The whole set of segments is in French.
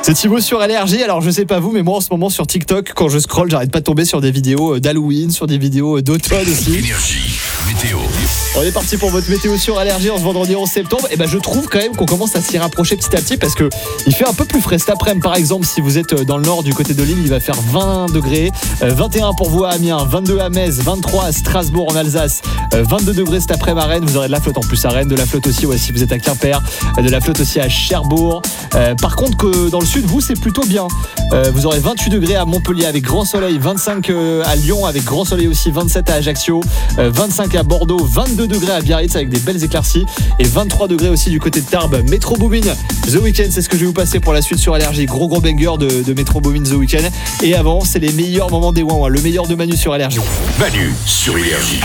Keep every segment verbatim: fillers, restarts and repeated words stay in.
C'est Thibaut sur L R J. Alors je sais pas vous, mais moi en ce moment sur TikTok, quand je scrolle, j'arrête pas de tomber sur des vidéos d'Halloween, sur des vidéos d'automne aussi. Énergie, météo. On est parti pour votre météo sur L R J en ce vendredi onze septembre. Et ben je trouve quand même qu'on commence à s'y rapprocher petit à petit parce que il fait un peu plus frais cet après-midi. Par exemple, si vous êtes dans le nord du côté de l'île, il va faire vingt degrés, vingt et un pour vous à Amiens, vingt-deux à Metz, vingt-trois à Strasbourg en Alsace, vingt-deux degrés cet après-midi à Rennes. Vous aurez de la flotte en plus à Rennes, de la flotte aussi ouais, si vous êtes à Quimper, de la flotte aussi à Cherbourg. Euh, par contre que dans le sud, vous c'est plutôt bien. Euh, vous aurez vingt-huit degrés à Montpellier avec grand soleil, vingt-cinq à Lyon avec grand soleil aussi, vingt-sept à Ajaccio, vingt-cinq à Bordeaux, vingt-deux degrés à Biarritz avec des belles éclaircies et vingt-trois degrés aussi du côté de Tarbes. Metro Boomin The Weeknd, c'est ce que je vais vous passer pour la suite sur L R J. Gros gros banger de, de Metro Boomin The Weeknd. Et avant, c'est les meilleurs moments des Ouin, le meilleur de Manu sur L R J. Manu sur Énergie.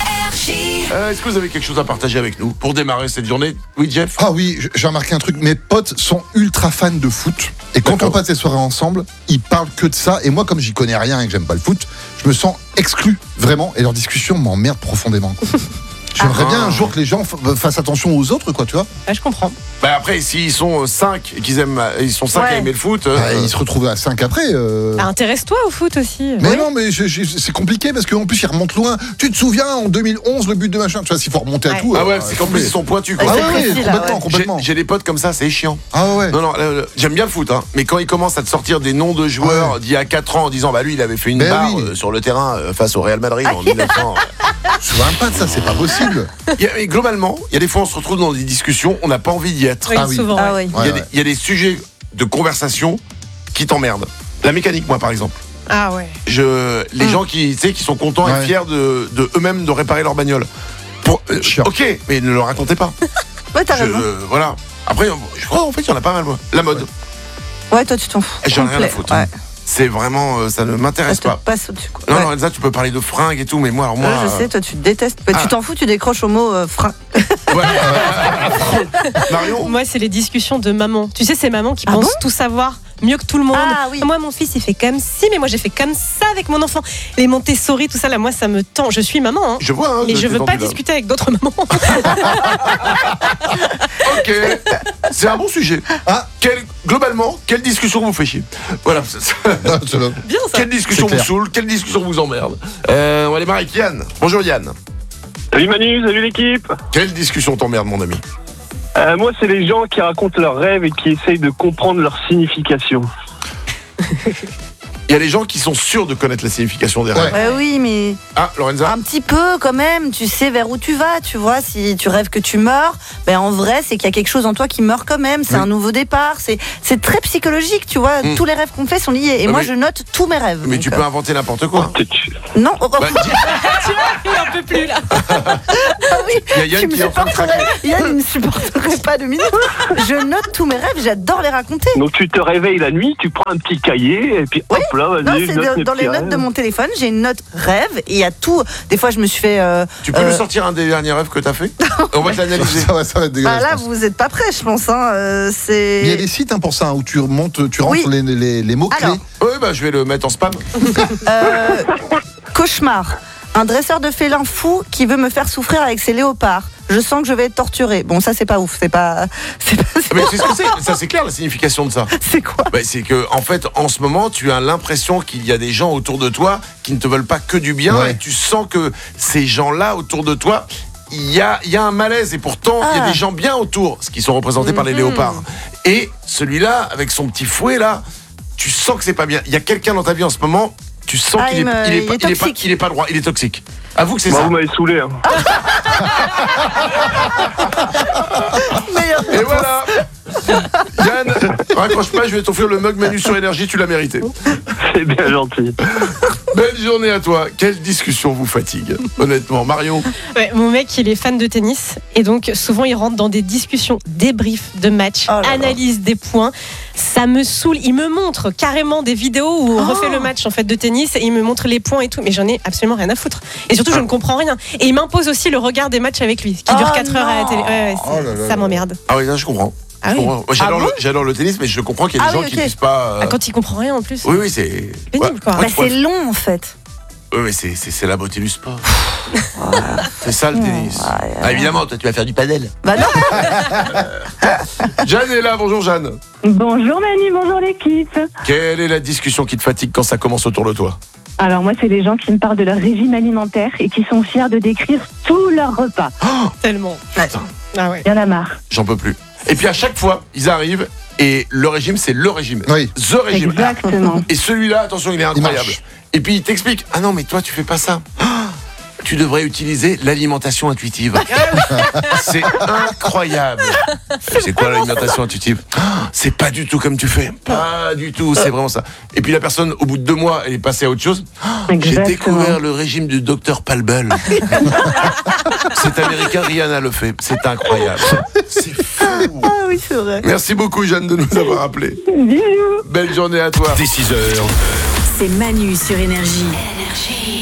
Euh, est-ce que vous avez quelque chose à partager avec nous pour démarrer cette journée? Oui, Jeff? Ah oui, j'ai remarqué un truc, mes potes sont ultra fans de foot. Et quand D'accord. on passe les soirées ensemble, ils parlent que de ça. Et moi, comme j'y connais rien et que j'aime pas le foot, je me sens exclu, vraiment. Et leurs discussions m'emmerdent profondément. J'aimerais Ah. bien un jour que les gens f- fassent attention aux autres, quoi, tu vois. Ouais, je comprends. Bah après, s'ils sont cinq et qu'ils aiment, ils sont cinq Ouais. à aimer le foot. Bah, euh, ils se retrouvent à cinq après. euh. Ah, intéresse-toi au foot aussi. Mais Oui. non, mais je- je- c'est compliqué parce qu'en plus, ils remontent loin. Tu te souviens, en deux mille onze, le but de machin, tu vois, s'il faut remonter à Ouais. tout. Ah euh, ouais, c'est qu'en plus ils sont pointus. Quoi. Ah c'est ouais, précis, ouais, là, complètement, ouais. complètement. J'ai, j'ai des potes comme ça, c'est chiant. Ah ouais. Non, non, euh, j'aime bien le foot, hein, mais quand ils commencent à te sortir des noms de joueurs Ouais. d'il y a quatre ans en disant, bah lui, il avait fait une Ben barre oui. euh, sur le terrain euh, face au Real Madrid en mille neuf cents. Je souviens pas de ça, c'est pas possible. Il y a- et globalement, il y a des fois, on se retrouve dans des discussions, on n'a pas envie d'y être. Oui, Ah oui. souvent. Ah ouais. oui. Il y, a Ouais, des- ouais. il y a des sujets de conversation qui t'emmerdent. La mécanique, moi, par exemple. Ah ouais. Je, les gens qui, tu sais, qui sont contents et Ouais. fiers de, de eux-mêmes de réparer leur bagnole. Pour, euh, Chiant. ok, mais ne le racontez pas. Ouais, t'as Je- raison. euh, voilà. Après, je crois en fait, il y en a pas mal. Moi. La mode, Ouais, toi, tu t'en fous. j'en ai rien à Complet. foutre. Ouais. C'est vraiment, euh, ça ne Ça m'intéresse te pas. passe au-dessus, quoi. Non, Ouais. non, Elsa, tu peux parler de fringues et tout, mais moi, alors moi. Ouais, je euh, sais, toi, tu détestes. Bah, Ah. Tu t'en fous, tu décroches au mot euh, frein. ouais. Marion, Moi, c'est les discussions de maman. Tu sais, c'est maman qui Ah pense bon tout savoir mieux que tout le monde. Ah oui. Moi, mon fils, il fait comme ci, mais moi, j'ai fait comme ça avec mon enfant. Les Montessori, tout ça, là, moi, ça me tend. Je suis maman, hein. je vois. Hein, Mais je tes veux pas envies, là. discuter avec d'autres mamans. Ok, c'est un bon sujet. Ah. Quel, globalement, quelle discussion vous fait chier? Voilà. c'est ça. Non, c'est là. Bien ça. Quelle discussion C'est vous clair. saoule? Quelle discussion vous emmerde? euh, On va démarrer avec Yann. Bonjour Yann. Salut Manu, salut l'équipe. Quelle discussion t'emmerde, mon ami? Euh, moi, c'est les gens qui racontent leurs rêves et qui essayent de comprendre leur signification. Il y a les gens qui sont sûrs de connaître la signification des rêves. Ouais. Ouais, oui, mais Ah, Lorenza? un petit peu quand même. Tu sais vers où tu vas, tu vois. Si tu rêves que tu meurs, ben en vrai, c'est qu'il y a quelque chose en toi qui meurt quand même. C'est Oui. un nouveau départ. C'est c'est très psychologique, tu vois. Mm. Tous les rêves qu'on fait sont liés. Et Ah, moi, mais- je note tous mes rêves. Mais donc, tu euh, peux inventer n'importe quoi. Tu- tu- Non, oh, oh, Bah, dis- Il en peut plus, là. ah oui. il y a Yann Tu me qui est en train de supporterais. craquer. Yann, il ne supporterait pas deux minutes. Je note tous mes rêves. J'adore les raconter. Donc tu te réveilles la nuit, tu prends un petit cahier et puis hop là, vas-y, Non, je c'est note de- mes dans les petits notes rêves. de mon téléphone. J'ai une note rêve et il y a tout. Des fois, je me suis fait. euh, Tu peux euh, nous sortir un des derniers rêves que t'as fait? On va te l'analyser. Ça va, ça va être Bah dégueulasse. là, je pense. vous n'êtes pas prêts, je pense. Hein. euh, c'est. Mais il y a des sites hein, pour ça, hein, où tu remontes, tu rentres Oui. les, les, les mots-clés. Alors. Oui, bah je vais le mettre en spam. Euh, cauchemar. Un dresseur de félin fou qui veut me faire souffrir avec ses léopards. Je sens que je vais être torturée. Bon, ça, c'est pas ouf. C'est pas. C'est pas. Mais c'est ce que c'est. Ça, c'est clair la signification de ça. C'est quoi? Bah, c'est que, en fait, en ce moment, tu as l'impression qu'il y a des gens autour de toi qui ne te veulent pas que du bien Ouais. et tu sens que ces gens-là autour de toi, il y a, il y a un malaise et pourtant, il y a Ah. des gens bien autour, ce qui sont représentés par les Mhm. léopards. Et celui-là, avec son petit fouet là, tu sens que c'est pas bien. Il y a quelqu'un dans ta vie en ce moment, tu sens Ah, qu'il il est, me- il est il pas, est il est pas, toxique. il est pas droit, il est toxique. Avoue que c'est Bah, ça. vous m'avez saoulé. Hein. Meilleur Et voilà. Yann, raccroche pas, je vais t'offrir le mug Manu sur Énergie, tu l'as mérité. C'est bien gentil. Belle journée à toi. Quelle discussion vous fatigue, honnêtement, Marion? Ouais, mon mec, il est fan de tennis. Et donc, souvent, il rentre dans des discussions, débriefs de matchs, Oh là là. analyse des points. Ça me saoule. Il me montre carrément des vidéos où on Oh. refait le match en fait, de tennis et il me montre les points et tout. Mais j'en ai absolument rien à foutre. Et surtout, je ne comprends rien. Et il m'impose aussi le regard des matchs avec lui, qui Oh dure quatre heures à la non. télé. Ouais, ouais, c'est- Oh là là ça là. m'emmerde. Ah oui, là, je comprends. Ah Je oui. comprends. Moi, J'adore, Ah bon le, j'adore le tennis, mais je comprends qu'il y a des Ah gens oui, qui ok. puissent pas. euh, Ah, quand il comprend rien en plus. Oui, oui, c'est. Pénible, quoi. Ouais, Bah, tu pourrais- c'est long, en fait. Oui, mais c'est, c'est, c'est la beauté du sport. C'est ça le tennis. Ah, évidemment, toi tu vas faire du padel. Bah non. Jeanne est là, bonjour Jeanne. Bonjour Manu, bonjour l'équipe. Quelle est la discussion qui te fatigue quand ça commence autour de toi? Alors moi, c'est les gens qui me parlent de leur régime alimentaire et qui sont fiers de décrire tous leurs repas. Tellement. Putain, Ah ouais. Il y en a marre. j'en peux plus. Et puis à chaque fois, ils arrivent et le régime, c'est le régime. Oui. The régime. Exactement. Et celui-là, attention, il est incroyable. marche. Et puis il t'explique, ah non, mais toi, tu fais pas ça. Ah, tu devrais utiliser l'alimentation intuitive. C'est incroyable. Et c'est quoi l'alimentation intuitive? Ah, c'est pas du tout comme tu fais. Pas du tout, c'est vraiment ça. Et puis la personne, au bout de deux mois, elle est passée à autre chose. Ah, j'ai Exactement. découvert le régime du docteur Palbel. C'est américain, Rihanna le fait. C'est incroyable. C'est fou. Ah oui, c'est vrai. Merci beaucoup, Jeanne, de nous avoir appelés. Bisous. Belle journée à toi. Dès six heures. C'est Manu sur Énergie.